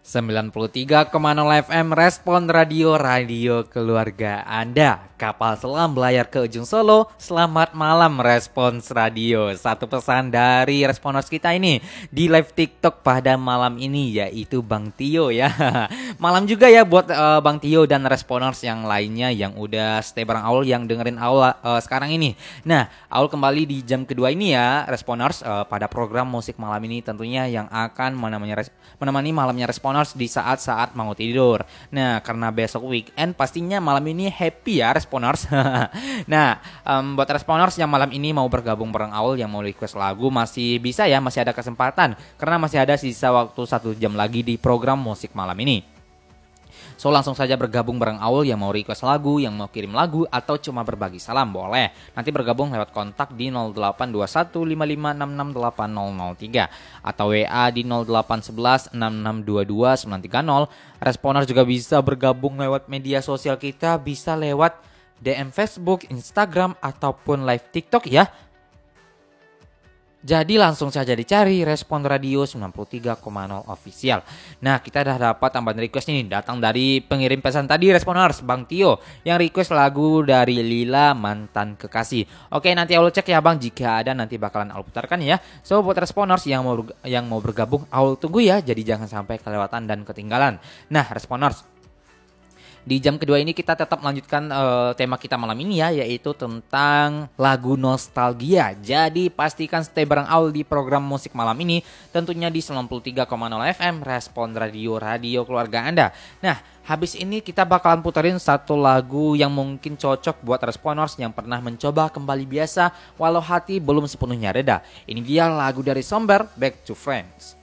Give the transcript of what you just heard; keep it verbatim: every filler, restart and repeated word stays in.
sembilan puluh tiga koma nol F M Respon Radio, radio keluarga Anda. Kapal selam belayar ke ujung Solo. Selamat malam Respons Radio. Satu pesan dari Responers kita ini di live TikTok pada malam ini, yaitu Bang Tio ya. Malam juga ya buat uh, Bang Tio dan Responers yang lainnya yang udah stay bareng Aul, yang dengerin Aul uh, sekarang ini. Nah, Aul kembali di jam kedua ini ya Responers, uh, pada program musik malam ini tentunya yang akan menemani, res- menemani malamnya Responers di saat-saat mau tidur. Nah, karena besok weekend pastinya malam ini happy ya Responers. Nah, um, buat Responers yang malam ini mau bergabung bareng Aul, yang mau request lagu masih bisa ya, masih ada kesempatan karena masih ada sisa waktu satu jam lagi di program musik malam ini. So langsung saja bergabung bareng Aul yang mau request lagu, yang mau kirim lagu, atau cuma berbagi salam boleh. Nanti bergabung lewat kontak di nol delapan dua satu lima lima enam enam delapan nol nol tiga atau W A di nol delapan satu satu enam enam dua dua sembilan tiga nol. Responer juga bisa bergabung lewat media sosial kita, bisa lewat D M Facebook, Instagram, ataupun live TikTok ya. Jadi langsung saja dicari Respon Radio sembilan puluh tiga koma nol Official. Nah, kita dah dapat tambahan request ini, datang dari pengirim pesan tadi Responers, Bang Tio, yang request lagu dari Lila, Mantan Kekasih. Oke, nanti Aul cek ya Bang, jika ada nanti bakalan Aul putarkan ya. So buat Responers yang mau yang mau bergabung, Aul tunggu ya, jadi jangan sampai kelewatan dan ketinggalan. Nah, Responers, di jam kedua ini kita tetap melanjutkan uh, tema kita malam ini ya, yaitu tentang lagu nostalgia. Jadi pastikan stay bareng Aul di program musik malam ini, tentunya di sembilan puluh tiga koma nol F M Respon Radio, radio keluarga Anda. Nah, habis ini kita bakalan puterin satu lagu yang mungkin cocok buat Responers yang pernah mencoba kembali biasa walau hati belum sepenuhnya reda. Ini dia lagu dari Somber, Back to Friends.